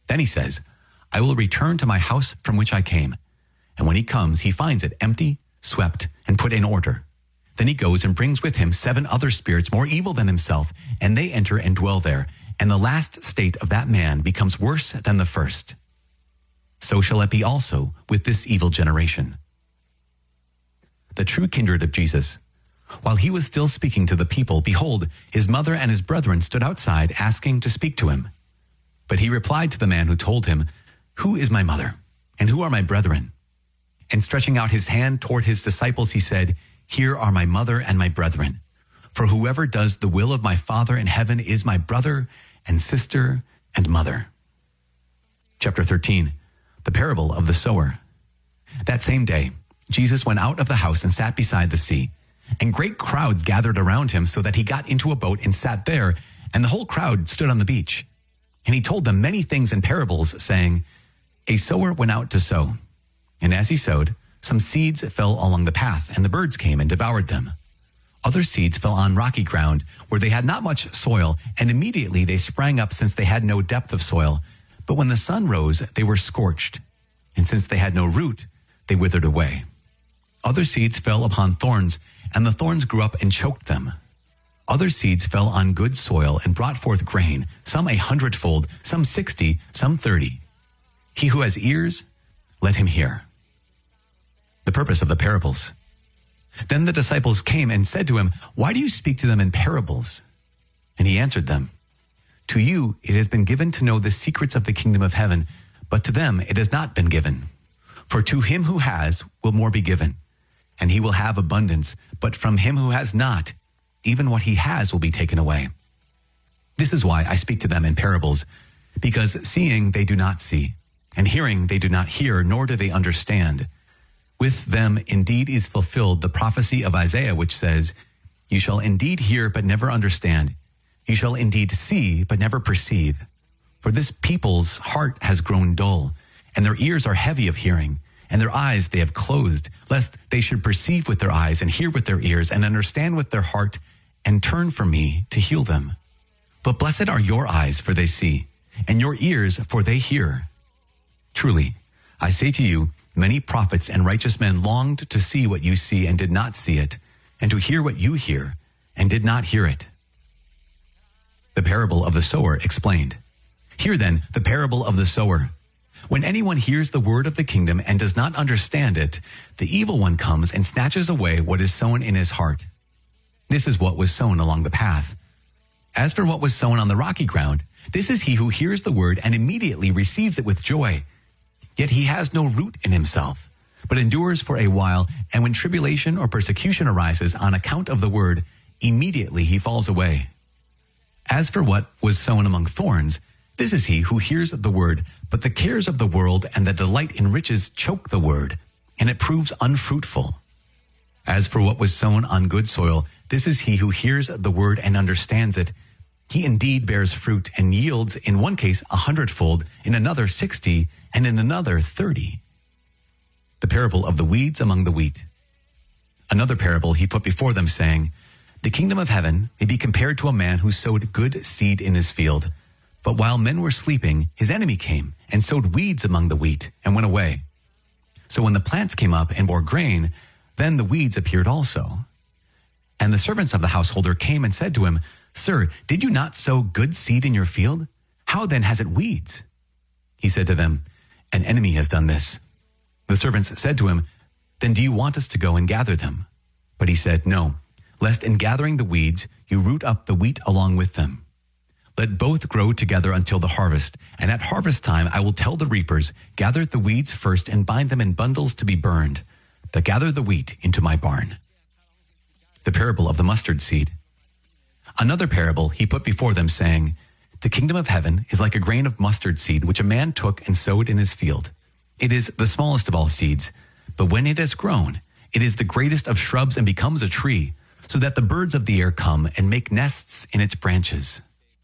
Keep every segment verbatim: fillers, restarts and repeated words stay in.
Then he says, I will return to my house from which I came. And when he comes, he finds it empty, swept, and put in order. Then he goes and brings with him seven other spirits more evil than himself, and they enter and dwell there. And the last state of that man becomes worse than the first. So shall it be also with this evil generation. The true kindred of Jesus. While he was still speaking to the people, behold, his mother and his brethren stood outside asking to speak to him. But he replied to the man who told him, Who is my mother, and who are my brethren? And stretching out his hand toward his disciples, he said, Here are my mother and my brethren. For whoever does the will of my Father in heaven is my brother and sister and mother. Chapter thirteen, the parable of the sower. That same day, Jesus went out of the house and sat beside the sea. And great crowds gathered around him so that he got into a boat and sat there, and the whole crowd stood on the beach. And he told them many things in parables, saying, A sower went out to sow. And as he sowed, some seeds fell along the path, and the birds came and devoured them. Other seeds fell on rocky ground, where they had not much soil, and immediately they sprang up, since they had no depth of soil. But when the sun rose, they were scorched, and since they had no root, they withered away. Other seeds fell upon thorns, and the thorns grew up and choked them. Other seeds fell on good soil and brought forth grain, some a hundredfold, some sixty, some thirty. He who has ears, let him hear. The purpose of the parables. Then the disciples came and said to him, Why do you speak to them in parables? And he answered them, To you it has been given to know the secrets of the kingdom of heaven, but to them it has not been given. For to him who has will more be given, and he will have abundance, but from him who has not, even what he has will be taken away. This is why I speak to them in parables, because seeing they do not see, and hearing they do not hear, nor do they understand. With them indeed is fulfilled the prophecy of Isaiah, which says, You shall indeed hear, but never understand. You shall indeed see, but never perceive. For this people's heart has grown dull, and their ears are heavy of hearing, and their eyes they have closed, lest they should perceive with their eyes, and hear with their ears, and understand with their heart, and turn from me to heal them. But blessed are your eyes, for they see, and your ears, for they hear. Truly, I say to you, many prophets and righteous men longed to see what you see and did not see it, and to hear what you hear and did not hear it. The parable of the sower explained. Hear then the parable of the sower. When anyone hears the word of the kingdom and does not understand it, the evil one comes and snatches away what is sown in his heart. This is what was sown along the path. As for what was sown on the rocky ground, this is he who hears the word and immediately receives it with joy. Yet he has no root in himself, but endures for a while, and when tribulation or persecution arises on account of the word, immediately he falls away. As for what was sown among thorns, this is he who hears the word, but the cares of the world and the delight in riches choke the word, and it proves unfruitful. As for what was sown on good soil, this is he who hears the word and understands it. He indeed bears fruit and yields in one case a hundredfold, in another sixty, and in another thirty. The parable of the weeds among the wheat. Another parable he put before them, saying, The kingdom of heaven may be compared to a man who sowed good seed in his field. But while men were sleeping, his enemy came and sowed weeds among the wheat and went away. So when the plants came up and bore grain, then the weeds appeared also. And the servants of the householder came and said to him, Sir, did you not sow good seed in your field? How then has it weeds? He said to them, An enemy has done this. The servants said to him, Then do you want us to go and gather them? But he said, No, lest in gathering the weeds you root up the wheat along with them. Let both grow together until the harvest, and at harvest time I will tell the reapers, Gather the weeds first and bind them in bundles to be burned, but gather the wheat into my barn. The parable of the mustard seed. Another parable he put before them, saying, The kingdom of heaven is like a grain of mustard seed, which a man took and sowed in his field. It is the smallest of all seeds, but when it has grown, it is the greatest of shrubs and becomes a tree, so that the birds of the air come and make nests in its branches.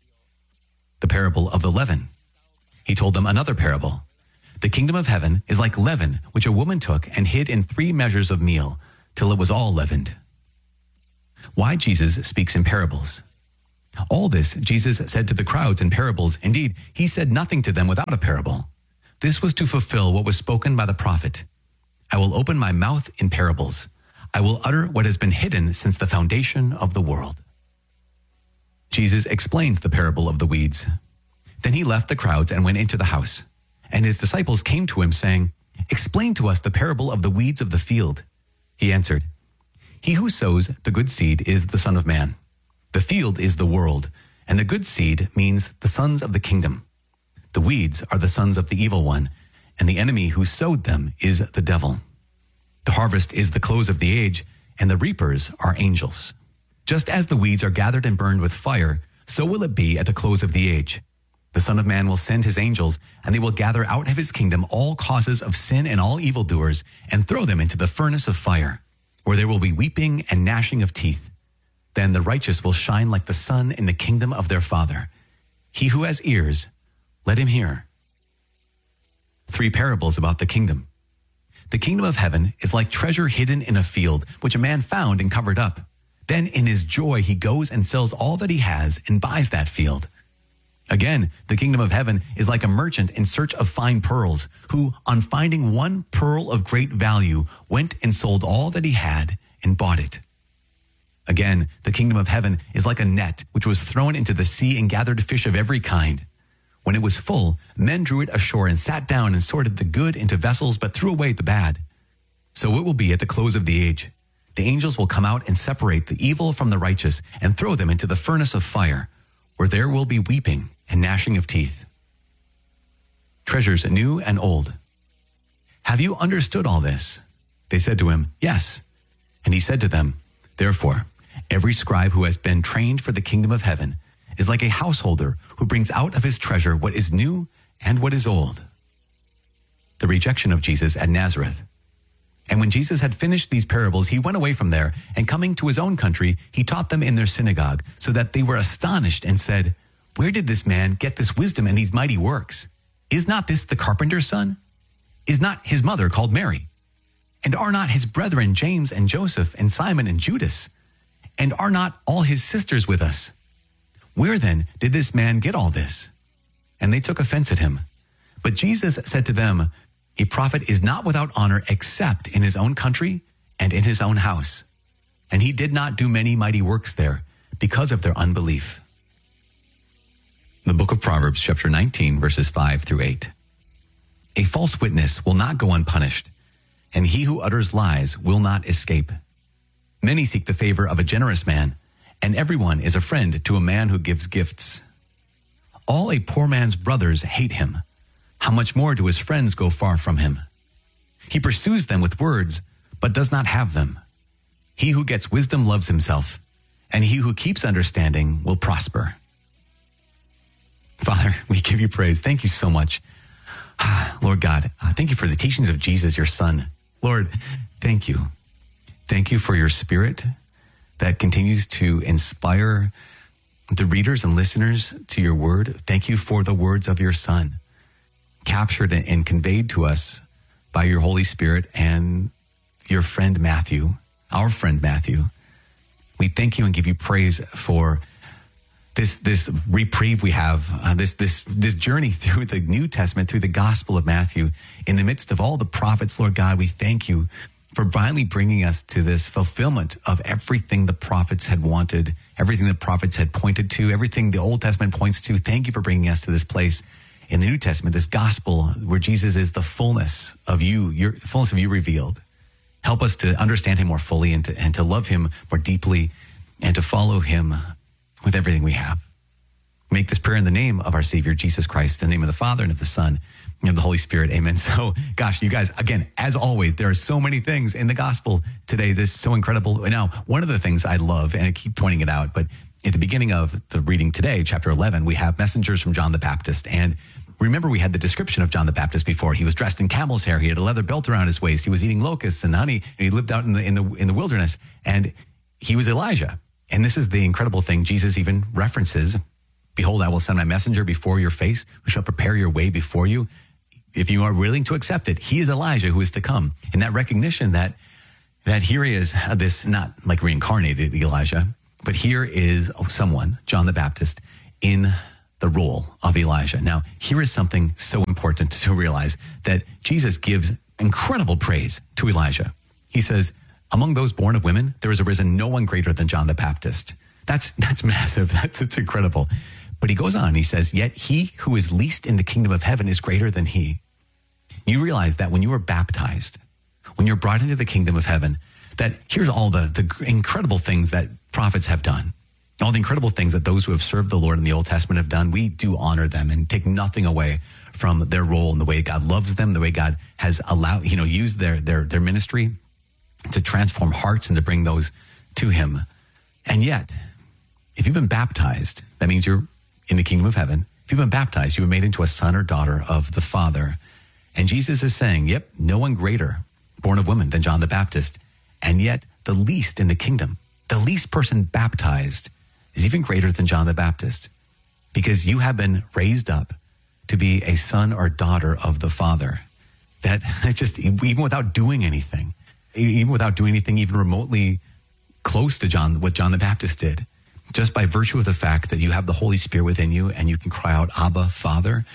The parable of the leaven. He told them another parable. The kingdom of heaven is like leaven, which a woman took and hid in three measures of meal, till it was all leavened. Why Jesus speaks in parables. All this Jesus said to the crowds in parables. Indeed, he said nothing to them without a parable. This was to fulfill what was spoken by the prophet. I will open my mouth in parables. I will utter what has been hidden since the foundation of the world. Jesus explains the parable of the weeds. Then he left the crowds and went into the house. And his disciples came to him saying, "Explain to us the parable of the weeds of the field." He answered, "He who sows the good seed is the Son of Man. The field is the world, and the good seed means the sons of the kingdom. The weeds are the sons of the evil one, and the enemy who sowed them is the devil. The harvest is the close of the age, and the reapers are angels. Just as the weeds are gathered and burned with fire, so will it be at the close of the age. The Son of Man will send his angels, and they will gather out of his kingdom all causes of sin and all evildoers, and throw them into the furnace of fire, where there will be weeping and gnashing of teeth. Then the righteous will shine like the sun in the kingdom of their Father. He who has ears, let him hear." Three parables about the kingdom. The kingdom of heaven is like treasure hidden in a field, which a man found and covered up. Then in his joy he goes and sells all that he has and buys that field. Again, the kingdom of heaven is like a merchant in search of fine pearls, who, on finding one pearl of great value, went and sold all that he had and bought it. Again, the kingdom of heaven is like a net which was thrown into the sea and gathered fish of every kind. When it was full, men drew it ashore and sat down and sorted the good into vessels, but threw away the bad. So it will be at the close of the age. The angels will come out and separate the evil from the righteous and throw them into the furnace of fire, where there will be weeping and gnashing of teeth. Treasures new and old. Have you understood all this? They said to him, "Yes." And he said to them, "Therefore, every scribe who has been trained for the kingdom of heaven is like a householder who brings out of his treasure what is new and what is old." The rejection of Jesus at Nazareth. And when Jesus had finished these parables, he went away from there, and coming to his own country, he taught them in their synagogue, so that they were astonished and said, "Where did this man get this wisdom and these mighty works? Is not this the carpenter's son? Is not his mother called Mary? And are not his brethren James and Joseph and Simon and Judas? And are not all his sisters with us? Where then did this man get all this?" And they took offense at him. But Jesus said to them, "A prophet is not without honor except in his own country and in his own house." And he did not do many mighty works there because of their unbelief. The book of Proverbs, chapter nineteen, verses five through eight. A false witness will not go unpunished, and he who utters lies will not escape. Many seek the favor of a generous man, and everyone is a friend to a man who gives gifts. All a poor man's brothers hate him. How much more do his friends go far from him? He pursues them with words, but does not have them. He who gets wisdom loves himself, and he who keeps understanding will prosper. Father, we give you praise. Thank you so much. Lord God, thank you for the teachings of Jesus, your son. Lord, thank you. Thank you for your spirit that continues to inspire the readers and listeners to your word. Thank you for the words of your son, captured and conveyed to us by your Holy Spirit and your friend Matthew, our friend Matthew. We thank you and give you praise for this this reprieve we have, uh, this this this journey through the New Testament, through the Gospel of Matthew, in the midst of all the prophets. Lord God, we thank you for finally bringing us to this fulfillment of everything the prophets had wanted, everything the prophets had pointed to, everything the Old Testament points to. Thank you for bringing us to this place in the New Testament, this gospel where Jesus is the fullness of you, your fullness of you revealed. Help us to understand him more fully and to, and to love him more deeply and to follow him with everything we have. Make this prayer in the name of our Savior, Jesus Christ, in the name of the Father and of the Son and of the Holy Spirit. Amen. So, gosh, you guys, again, as always, there are so many things in the gospel today. This is so incredible. Now, one of the things I love, and I keep pointing it out, but at the beginning of the reading today, chapter eleven, we have messengers from John the Baptist. And remember, we had the description of John the Baptist before. He was dressed in camel's hair. He had a leather belt around his waist. He was eating locusts and honey. And he lived out in the, in the, in the wilderness. And he was Elijah. And this is the incredible thing. Jesus even references, "Behold, I will send my messenger before your face, who shall prepare your way before you." If you are willing to accept it, he is Elijah who is to come. And that recognition that that here he is, this not like reincarnated Elijah, But here is someone, John the Baptist, in the role of Elijah. Now, here is something so important to realize, that Jesus gives incredible praise to Elijah. He says, among those born of women, there has arisen no one greater than John the Baptist. That's that's massive. That's it's incredible. But he goes on, he says, yet he who is least in the kingdom of heaven is greater than he. You realize that when you are baptized, when you're brought into the kingdom of heaven, that here's all the, the incredible things that prophets have done. All the incredible things that those who have served the Lord in the Old Testament have done. We do honor them and take nothing away from their role and the way God loves them, the way God has allowed, you know, used their, their, their ministry to transform hearts and to bring those to him. And yet, if you've been baptized, that means you're in the kingdom of heaven. If you've been baptized, you've been made into a son or daughter of the Father. And Jesus is saying, yep, no one greater born of woman than John the Baptist. And yet the least in the kingdom, the least person baptized is even greater than John the Baptist, because you have been raised up to be a son or daughter of the Father. That just, even without doing anything, even without doing anything even remotely close to John, what John the Baptist did, just by virtue of the fact that you have the Holy Spirit within you and you can cry out, Abba, Father,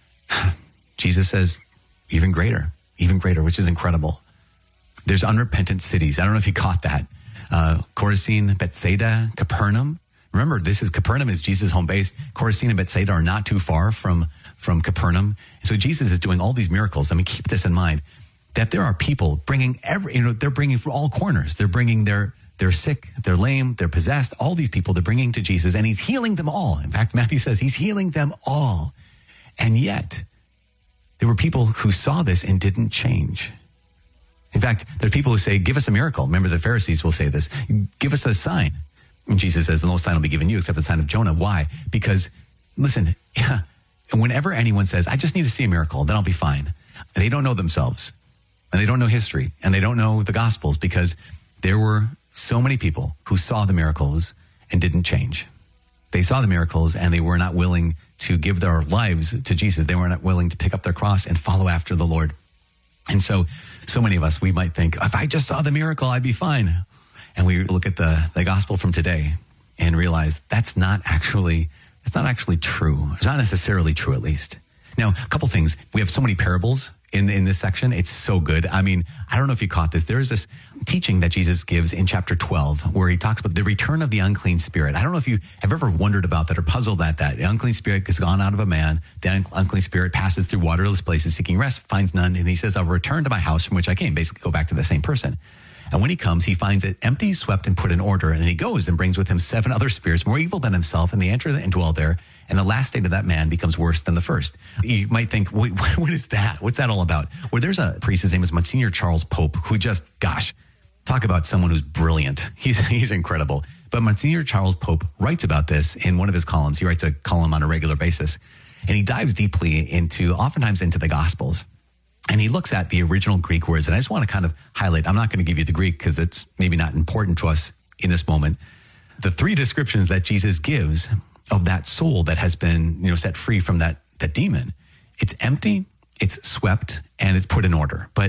Jesus says, even greater, even greater, which is incredible. There's unrepentant cities. I don't know if you caught that. Uh, Chorazin, Bethsaida, Capernaum. Remember, this is Capernaum is Jesus' home base. Chorazin and Bethsaida are not too far from, from Capernaum. So Jesus is doing all these miracles. I mean, keep this in mind, that there are people bringing every, you know, they're bringing from all corners. They're bringing their, they're sick, they're lame, they're possessed. All these people they're bringing to Jesus, and he's healing them all. In fact, Matthew says he's healing them all. And yet, there were people who saw this and didn't change. In fact, there are people who say, give us a miracle. Remember, the Pharisees will say this, give us a sign. And Jesus says, well, no sign will be given you except the sign of Jonah. Why? Because, listen, yeah, whenever anyone says, I just need to see a miracle, then I'll be fine. They don't know themselves, and they don't know history, and they don't know the Gospels, because there were so many people who saw the miracles and didn't change. They saw the miracles and they were not willing to give their lives to Jesus. They were not willing to pick up their cross and follow after the Lord. And so, so many of us, we might think, if I just saw the miracle, I'd be fine. And we look at the, the gospel from today and realize that's not actually, it's not actually true. It's not necessarily true, at least. Now, a couple things. We have so many parables in, in this section. It's so good. I mean, I don't know if you caught this. There is this teaching that Jesus gives in chapter twelve where he talks about the return of the unclean spirit. I don't know if you have ever wondered about that or puzzled at that. The unclean spirit has gone out of a man. The unclean spirit passes through waterless places seeking rest, finds none. And he says, I'll return to my house from which I came. Basically go back to the same person. And when he comes, he finds it empty, swept, and put in order. And then he goes and brings with him seven other spirits more evil than himself, and they enter and dwell there. And the last state of that man becomes worse than the first. You might think, wait, what is that? What's that all about? Well, there's a priest, his name is Monsignor Charles Pope, who just, gosh, talk about someone who's brilliant. He's he's incredible. But Monsignor Charles Pope writes about this in one of his columns. He writes a column on a regular basis. And he dives deeply into, oftentimes into the Gospels. And he looks at the original Greek words. And I just want to kind of highlight, I'm not going to give you the Greek because it's maybe not important to us in this moment. The three descriptions that Jesus gives of that soul that has been, you know, set free from that, that demon. It's empty, it's swept, and it's put in order. But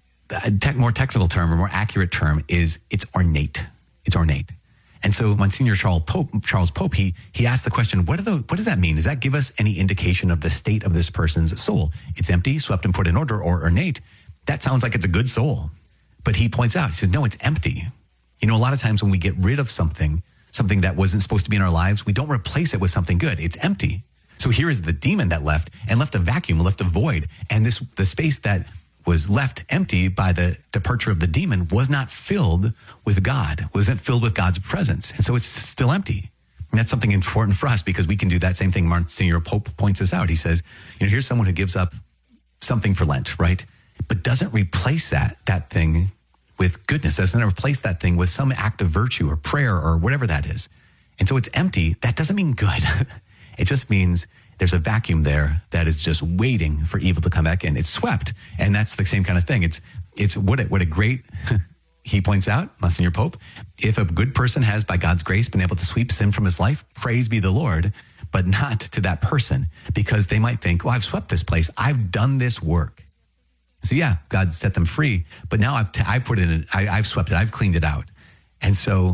a tech, more technical term, or more accurate term is it's ornate. It's ornate. And so Monsignor Charles Pope, Charles Pope, he he asked the question, what, are the, what does that mean? Does that give us any indication of the state of this person's soul? It's empty, swept, and put in order, or ornate. That sounds like it's a good soul. But he points out, he says, no, it's empty. You know, a lot of times when we get rid of something, something that wasn't supposed to be in our lives, we don't replace it with something good. It's empty. So here is the demon that left and left a vacuum, left a void. And this the space that was left empty by the departure of the demon was not filled with God, wasn't filled with God's presence. And so it's still empty. And that's something important for us because we can do that same thing. Monsignor Pope points this out. He says, you know, here's someone who gives up something for Lent, right? But doesn't replace that, that thing with goodness, doesn't replace that thing with some act of virtue or prayer or whatever that is. And so it's empty. That doesn't mean good. It just means there's a vacuum there that is just waiting for evil to come back in. It's swept. And that's the same kind of thing. It's, it's what a, what a great, he points out, Monsignor Pope, if a good person has by God's grace been able to sweep sin from his life, praise be the Lord, but not to that person because they might think, well, I've swept this place. I've done this work. So yeah, God set them free, but now I've, t- I put it in, I, I've swept it, I've cleaned it out. And so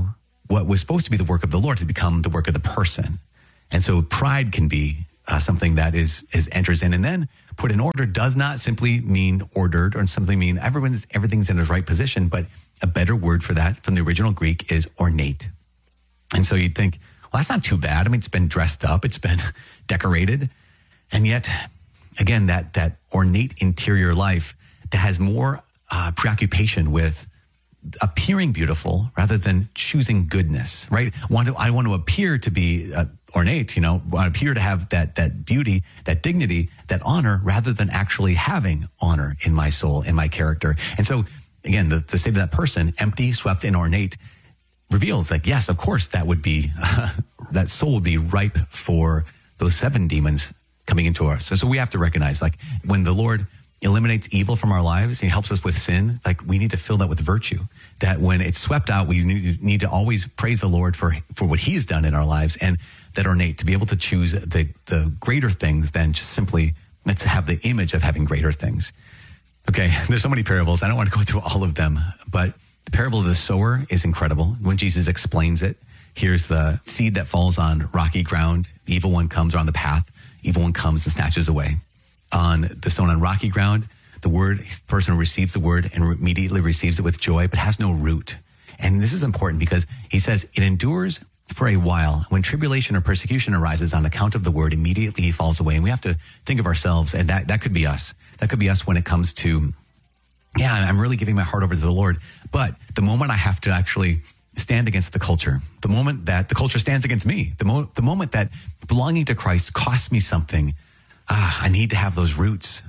what was supposed to be the work of the Lord has become the work of the person. And so pride can be uh, something that is, is enters in. And then put in order does not simply mean ordered or something mean everyone's, everything's in its right position, but a better word for that from the original Greek is ornate. And so you'd think, well, that's not too bad. I mean, it's been dressed up, it's been decorated. And yet, again, that, that ornate interior life that has more uh, preoccupation with appearing beautiful rather than choosing goodness, right? Want to, I want to appear to be uh, ornate, you know, want to appear to have that, that beauty, that dignity, that honor, rather than actually having honor in my soul, in my character. And so, again, the, the state of that person, empty, swept, and ornate, reveals that, yes, of course, that would be, uh, that soul would be ripe for those seven demons coming into us. So, so we have to recognize, like, when the Lord eliminates evil from our lives, he helps us with sin, like, we need to fill that with virtue. That when it's swept out, we need, need to always praise the Lord for, for what he has done in our lives, and that ornate, to be able to choose the, the greater things than just simply, let's have the image of having greater things. Okay, there's so many parables. I don't want to go through all of them, but the parable of the sower is incredible. When Jesus explains it, here's the seed that falls on rocky ground. The evil one comes around the path. Evil one comes and snatches away. On the stone on rocky ground, the word, person receives the word and immediately receives it with joy, but has no root. And this is important because he says it endures for a while. When tribulation or persecution arises on account of the word, immediately he falls away. And we have to think of ourselves, and that, that could be us. That could be us when it comes to, yeah, I'm really giving my heart over to the Lord. But the moment I have to actually stand against the culture, the moment that the culture stands against me, the, mo- the moment that belonging to Christ costs me something, ah, I need to have those roots,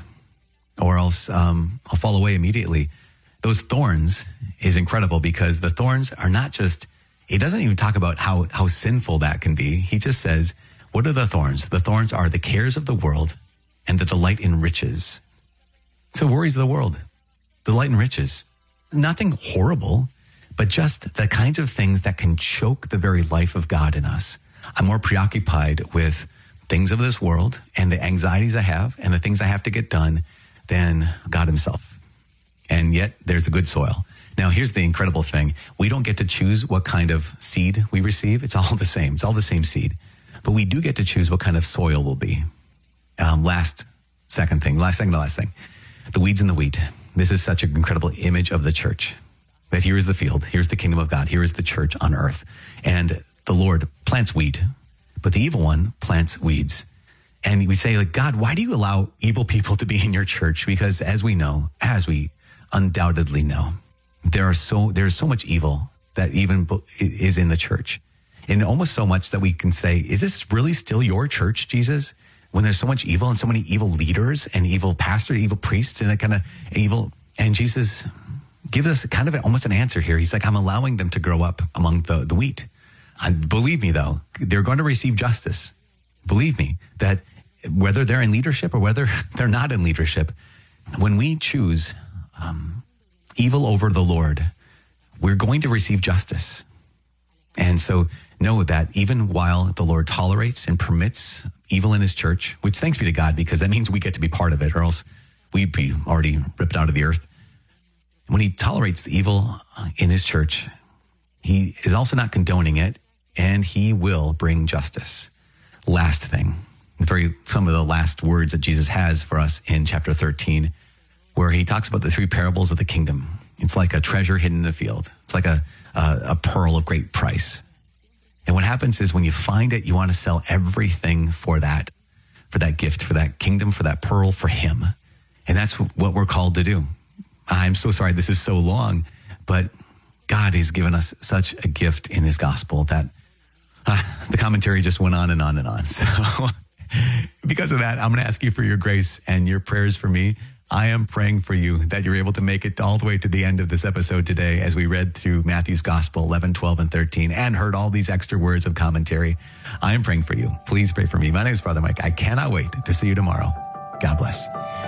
or else um, I'll fall away immediately. Those thorns is incredible, because the thorns are not just, he doesn't even talk about how, how sinful that can be. He just says, what are the thorns? The thorns are the cares of the world and the delight in riches. So worries of the world, delight in riches. Nothing horrible, but just the kinds of things that can choke the very life of God in us. I'm more preoccupied with things of this world and the anxieties I have and the things I have to get done than God himself. And yet there's a good soil. Now, here's the incredible thing. We don't get to choose what kind of seed we receive. It's all the same. It's all the same seed. But we do get to choose what kind of soil will be. Um, last, second thing, last second to last thing. The weeds and the wheat. This is such an incredible image of the church. That here is the field. Here's the kingdom of God. Here is the church on earth. And the Lord plants wheat, but the evil one plants weeds. And we say, like, God, why do you allow evil people to be in your church? Because as we know, as we undoubtedly know, there are so there's so much evil that even is in the church. And almost so much that we can say, is this really still your church, Jesus? When there's so much evil and so many evil leaders and evil pastors, evil priests, and that kind of evil. And Jesus gives us kind of almost an answer here. He's like, I'm allowing them to grow up among the, the wheat. And believe me, though, they're going to receive justice. Believe me, that whether they're in leadership or whether they're not in leadership, when we choose um, evil over the Lord, we're going to receive justice. And so know that even while the Lord tolerates and permits evil in his church, which thanks be to God, because that means we get to be part of it, or else we'd be already ripped out of the earth. When he tolerates the evil in his church, he is also not condoning it, and he will bring justice. Last thing, very some of the last words that Jesus has for us in chapter thirteen, where he talks about the three parables of the kingdom. It's like a treasure hidden in a field. It's like a, a, a pearl of great price. And what happens is when you find it, you want to sell everything for that, for that gift, for that kingdom, for that pearl, for him. And that's what we're called to do. I'm so sorry this is so long, but God has given us such a gift in his gospel that uh, the commentary just went on and on and on. So because of that, I'm going to ask you for your grace and your prayers for me. I am praying for you that you're able to make it all the way to the end of this episode today as we read through Matthew's gospel eleven, twelve, and thirteen and heard all these extra words of commentary. I am praying for you. Please pray for me. My name is Father Mike. I cannot wait to see you tomorrow. God bless.